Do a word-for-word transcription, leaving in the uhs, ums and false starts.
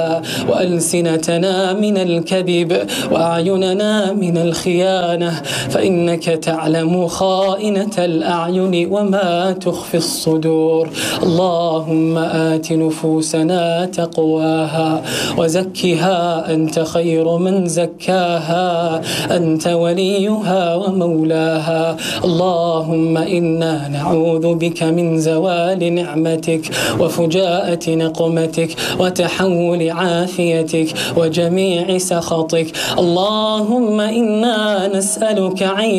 وألسنتنا من الكذب وأعيننا من الخيانة، فإنك تعلم خائنة الأعين وما تخفي الصدور. اللهم آت نفوسنا تقواها وزكها أنت خير من زكاها، أنت وليها ومولاها. اللهم إنا نعوذ بك من زوال نعمتك وفجاءة نقمتك وتحول عافيتك وجميع سخطك. اللهم إنا نسألك عين